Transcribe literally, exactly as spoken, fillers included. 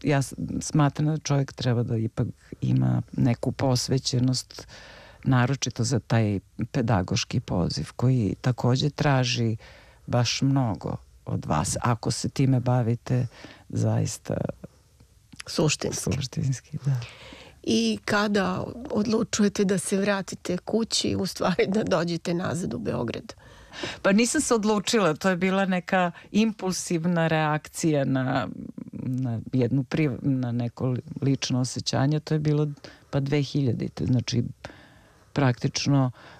ja smatram da čovjek treba da ipak ima neku posvećenost, naročito za taj pedagoški poziv koji takođe traži baš mnogo od vas, ako se time bavite zaista suštinski. Suštinski, da. I kada odlučujete da se vratite kući, u stvari da dođete nazad u Beograd? Pa nisam se odlučila, to je bila neka impulsivna reakcija na, na jednu priv, na neko lično osjećanje, to je bilo pa dve hiljadite, znači praktično